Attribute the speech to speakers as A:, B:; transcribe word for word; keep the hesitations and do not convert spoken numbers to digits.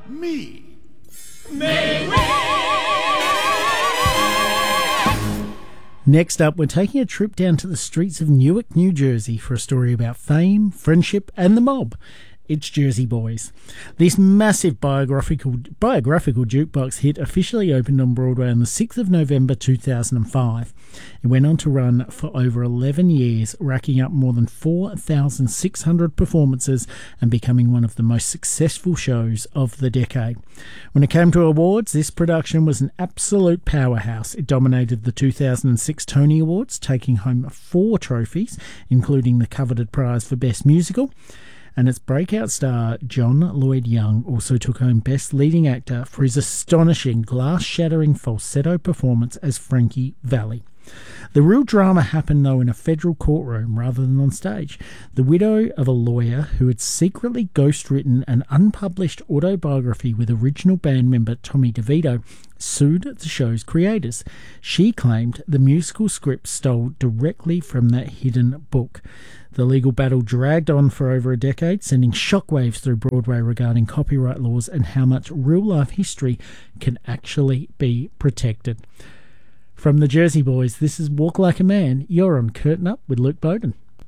A: me.
B: Next up, we're taking a trip down to the streets of Newark, New Jersey for a story about fame, friendship, and the mob. It's Jersey Boys. This massive biographical biographical jukebox hit officially opened on Broadway on the sixth of November two thousand five. It went on to run for over eleven years, racking up more than four thousand six hundred performances and becoming one of the most successful shows of the decade. When it came to awards, this production was an absolute powerhouse. It dominated the two thousand six Tony Awards, taking home four trophies, including the coveted prize for Best Musical. And its breakout star, John Lloyd Young, also took home Best Leading Actor for his astonishing, glass-shattering falsetto performance as Frankie Valli. The real drama happened, though, in a federal courtroom rather than on stage. The widow of a lawyer who had secretly ghostwritten an unpublished autobiography with original band member Tommy DeVito sued the show's creators. She claimed the musical script stole directly from that hidden book. The legal battle dragged on for over a decade, sending shockwaves through Broadway regarding copyright laws and how much real-life history can actually be protected. From the Jersey Boys, this is Walk Like a Man. You're on Curtain Up with Luke Bowden.